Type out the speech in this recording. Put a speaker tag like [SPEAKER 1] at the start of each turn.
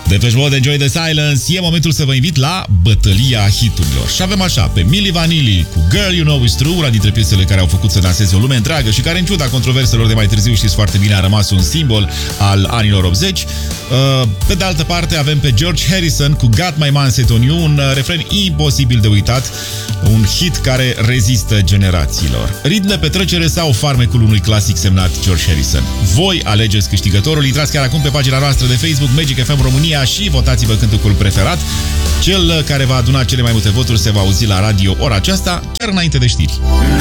[SPEAKER 1] Depeche Mode, Enjoy the Silence. E momentul să vă invit la bătălia hiturilor. Și avem așa, pe Milli Vanilli cu Girl You Know It's True, una dintre piesele care au făcut să danseze o lume întreagă și care, în ciuda controverselor de mai târziu, știți foarte bine, a rămas un simbol al anilor 80. Pe de altă parte avem pe George Harrison cu Got My Mindset On You, un refren imposibil de uitat, un hit care rezistă generațiilor. Ritm de petrecere sau farmecul unui clasic semnat George Harrison. Voi alegeți câștigătorul, intrați chiar acum pe pagina noastră de Facebook Magic FM România și votați-vă cântecul preferat. Cel care va aduna cele mai multe voturi se va auzi la radio ora aceasta, chiar înainte de știri.